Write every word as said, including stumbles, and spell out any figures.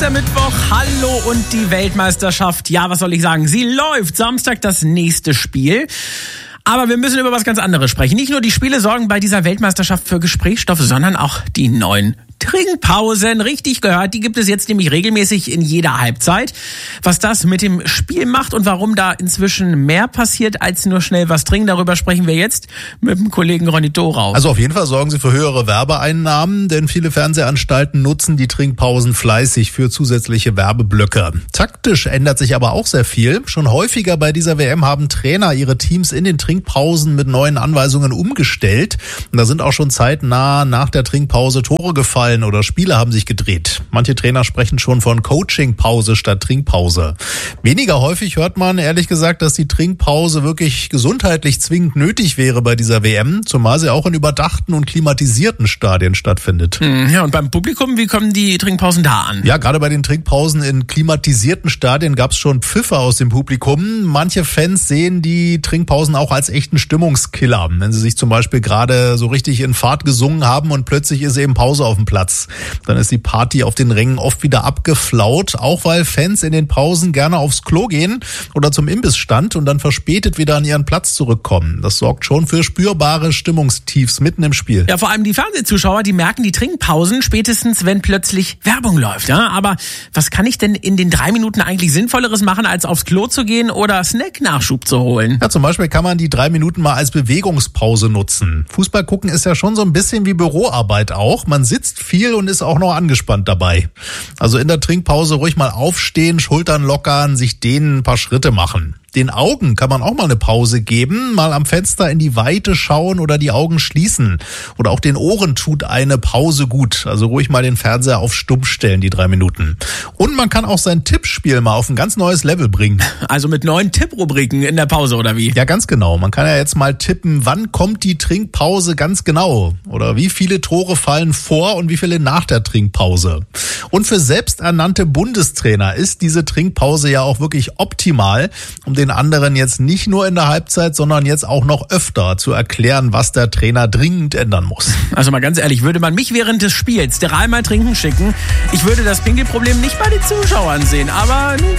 der Mittwoch. Hallo und die Weltmeisterschaft. Ja, was soll ich sagen? Sie läuft. Samstag das nächste Spiel. Aber wir müssen über was ganz anderes sprechen. Nicht nur die Spiele sorgen bei dieser Weltmeisterschaft für Gesprächsstoff, sondern auch die neuen Trinkpausen. Richtig gehört, die gibt es jetzt nämlich regelmäßig in jeder Halbzeit. Was das mit dem Spiel macht und warum da inzwischen mehr passiert als nur schnell was trinken, darüber sprechen wir jetzt mit dem Kollegen Ronny Thorau. Also auf jeden Fall sorgen sie für höhere Werbeeinnahmen, denn viele Fernsehanstalten nutzen die Trinkpausen fleißig für zusätzliche Werbeblöcke. Taktisch ändert sich aber auch sehr viel. Schon häufiger bei dieser W M haben Trainer ihre Teams in den Trinkpausen mit neuen Anweisungen umgestellt. Und da sind auch schon zeitnah nach der Trinkpause Tore gefallen oder Spiele haben sich gedreht. Manche Trainer sprechen schon von Coachingpause statt Trinkpause. Weniger häufig hört man ehrlich gesagt, dass die Trinkpause wirklich gesundheitlich zwingend nötig wäre bei dieser W M, zumal sie auch in überdachten und klimatisierten Stadien stattfindet. Ja, und beim Publikum, wie kommen die Trinkpausen da an? Ja, gerade bei den Trinkpausen in klimatisierten Stadien gab es schon Pfiffe aus dem Publikum. Manche Fans sehen die Trinkpausen auch als echten Stimmungskiller, wenn sie sich zum Beispiel gerade so richtig in Fahrt gesungen haben und plötzlich ist eben Pause auf dem Platz. Dann ist die Party auf den Rängen oft wieder abgeflaut, auch weil Fans in den Pausen gerne aufs Klo gehen oder zum Imbissstand und dann verspätet wieder an ihren Platz zurückkommen. Das sorgt schon für spürbare Stimmungstiefs mitten im Spiel. Ja, vor allem die Fernsehzuschauer, die merken die Trinkpausen spätestens, wenn plötzlich Werbung läuft. Ja, aber was kann ich denn in den drei Minuten eigentlich Sinnvolleres machen, als aufs Klo zu gehen oder Snack-Nachschub zu holen? Ja, zum Beispiel kann man die drei Minuten mal als Bewegungspause nutzen. Fußball gucken ist ja schon so ein bisschen wie Büroarbeit auch. Man sitzt viel und ist auch noch angespannt dabei. Also in der Trinkpause ruhig mal aufstehen, Schultern lockern, sich dehnen, ein paar Schritte machen. Den Augen kann man auch mal eine Pause geben, mal am Fenster in die Weite schauen oder die Augen schließen. Oder auch den Ohren tut eine Pause gut. Also ruhig mal den Fernseher auf Stumm stellen, die drei Minuten. Und man kann auch sein Tippspiel mal auf ein ganz neues Level bringen. Also mit neuen Tipprubriken in der Pause, oder wie? Ja, ganz genau. Man kann ja jetzt mal tippen, wann kommt die Trinkpause ganz genau? Oder wie viele Tore fallen vor und wie viele nach der Trinkpause? Und für selbsternannte Bundestrainer ist diese Trinkpause ja auch wirklich optimal, um den anderen jetzt nicht nur in der Halbzeit, sondern jetzt auch noch öfter zu erklären, was der Trainer dringend ändern muss. Also mal ganz ehrlich, würde man mich während des Spiels dreimal trinken schicken, ich würde das Pinkelproblem nicht bei den Zuschauern sehen. Aber nun